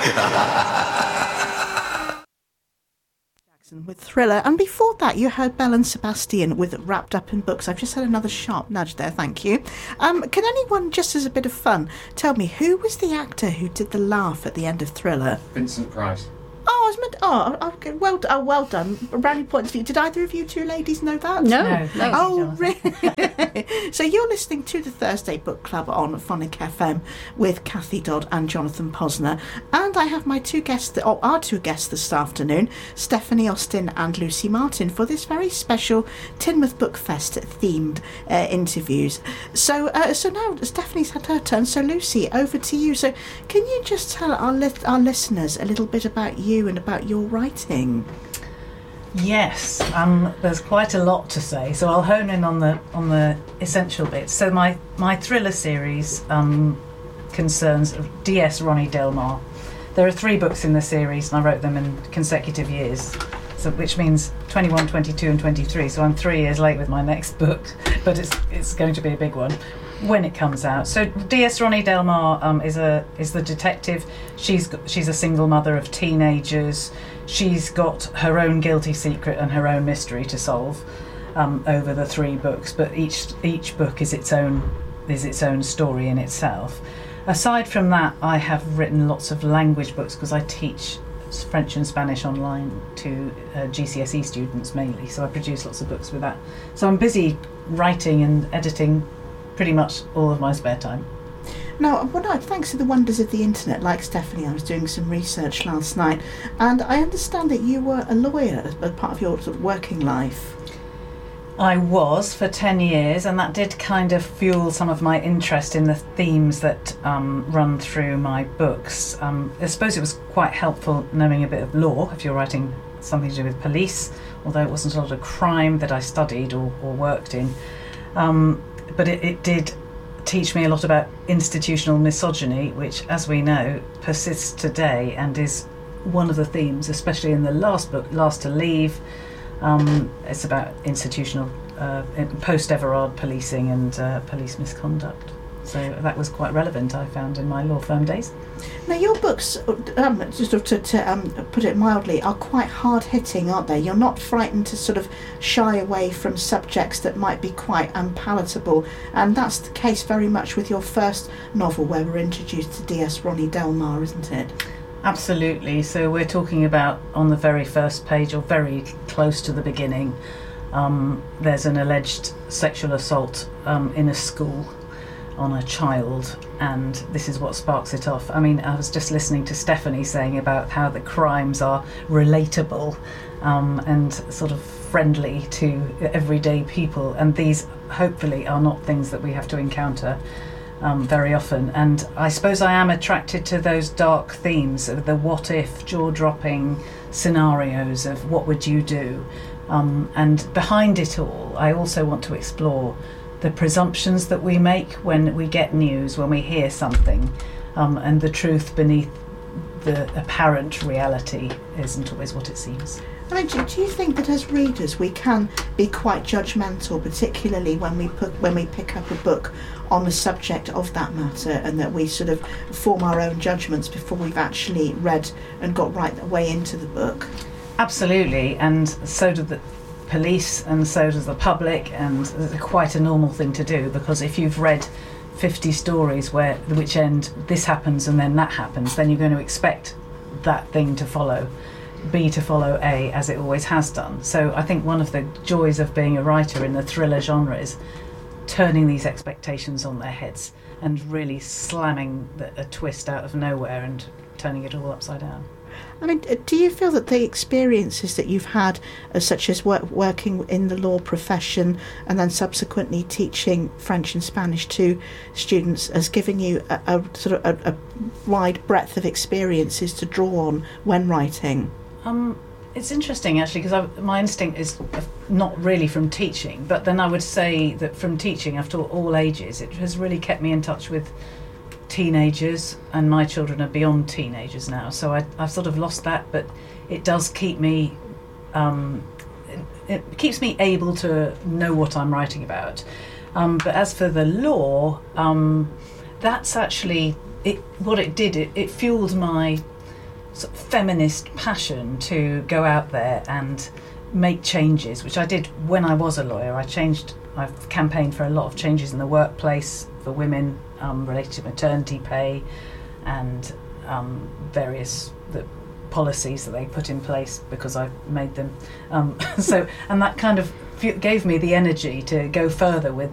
With Thriller, and before that you heard Belle and Sebastian with Wrapped Up in Books. I've just had another sharp nudge there, thank you. Can anyone, just as a bit of fun, tell me who was the actor who did the laugh at the end of Thriller? Vincent Price. Well done. Brownie points for you. Did either of you two ladies know that? No. Oh, really? So you're listening to the Thursday Book Club on Phonic FM with Kathy Dodd and Jonathan Posner, and I have my our two guests this afternoon, Stephanie Austin and Lucy Martin, for this very special Teignmouth Book Fest themed interviews. So now Stephanie's had her turn. So Lucy, over to you. So can you just tell our listeners a little bit about you and about your writing? Yes, there's quite a lot to say, so I'll hone in on the essential bits. So my thriller series concerns D.S. Ronnie Delmar. There are 3 books in the series, and I wrote them in consecutive years, so which means 21, 22 and 23, so I'm 3 years late with my next book, but it's going to be a big one when it comes out. So D.S. Ronnie Delmar is the detective. She's a single mother of teenagers. She's got her own guilty secret and her own mystery to solve over the 3 books, but each book is its own story in itself. Aside from that, I have written lots of language books because I teach French and Spanish online to GCSE students mainly, so I produce lots of books with that. So I'm busy writing and editing pretty much all of my spare time. Now, thanks to the wonders of the internet, like Stephanie, I was doing some research last night, and I understand that you were a lawyer as part of your sort of working life. I was for 10 years, and that did kind of fuel some of my interest in the themes that run through my books. I suppose it was quite helpful knowing a bit of law if you're writing something to do with police, although it wasn't a lot of crime that I studied or worked in. But it did teach me a lot about institutional misogyny, which, as we know, persists today and is one of the themes, especially in the last book, Last to Leave. It's about institutional, post-Everard policing and police misconduct. So that was quite relevant, I found, in my law firm days. Now, your books, just to put it mildly, are quite hard-hitting, aren't they? You're not frightened to sort of shy away from subjects that might be quite unpalatable, and that's the case very much with your first novel, where we're introduced to D.S. Ronnie Delmar, isn't it? Absolutely. So we're talking about, on the very first page, or very close to the beginning, there's an alleged sexual assault in a school on a child, and this is what sparks it off. I mean, I was just listening to Stephanie saying about how the crimes are relatable and sort of friendly to everyday people, and these hopefully are not things that we have to encounter very often. And I suppose I am attracted to those dark themes of the what if, jaw-dropping scenarios of what would you do, and behind it all I also want to explore the presumptions that we make when we get news, when we hear something, and the truth beneath the apparent reality isn't always what it seems. I mean, do you think that as readers we can be quite judgmental, particularly when we pick up a book on the subject of that matter, and that we sort of form our own judgments before we've actually read and got right way into the book? Absolutely, and so do the police, and so does the public, and it's quite a normal thing to do, because if you've read 50 stories which end this happens and then that happens, then you're going to expect that thing to follow B to follow A, as it always has done. So I think one of the joys of being a writer in the thriller genre is turning these expectations on their heads and really slamming a twist out of nowhere and turning it all upside down. I mean, do you feel that the experiences that you've had, such as working in the law profession and then subsequently teaching French and Spanish to students, has given you a sort of a wide breadth of experiences to draw on when writing? It's interesting, actually, because my instinct is not really from teaching, but then I would say that from teaching, I've taught all ages. It has really kept me in touch with teenagers, and my children are beyond teenagers now, so I've sort of lost that, but it does keep me it keeps me able to know what I'm writing about. But as for the law, that's actually what it did. It fueled my sort of feminist passion to go out there and make changes, which I did when I was a lawyer. I've campaigned for a lot of changes in the workplace for women, related to maternity pay and various policies that they put in place because I made them. And that kind of gave me the energy to go further with